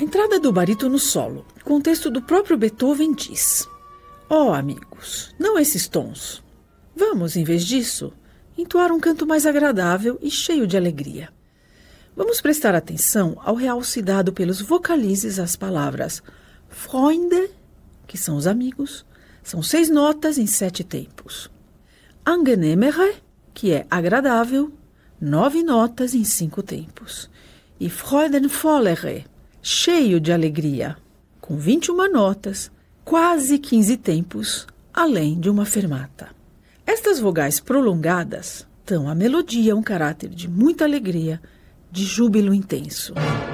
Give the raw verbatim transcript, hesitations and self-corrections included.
Entrada do barítono solo. O contexto do próprio Beethoven diz: ó, amigos, não esses tons. Vamos, em vez disso, entoar um canto mais agradável e cheio de alegria. Vamos prestar atenção ao realce dado pelos vocalizes às palavras Freunde, que são os amigos, são seis notas em sete tempos. Angenehmere, que é agradável, nove notas em cinco tempos. E freudenvollere, cheio de alegria, com vinte e uma notas, quase quinze tempos, além de uma fermata. Estas vogais prolongadas dão à melodia um caráter de muita alegria, de júbilo intenso.